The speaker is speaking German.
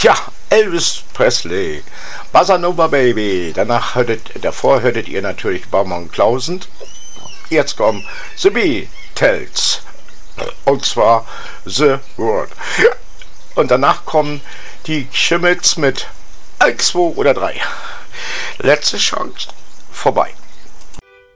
Tja, Elvis Presley, Bossa Nova Baby. Davor hörtet ihr natürlich Baumann Klausen. Jetzt kommt The Beatles. Und zwar The World. Und danach kommen die Schimmels mit 1, 2 oder 3. Letzte Chance vorbei.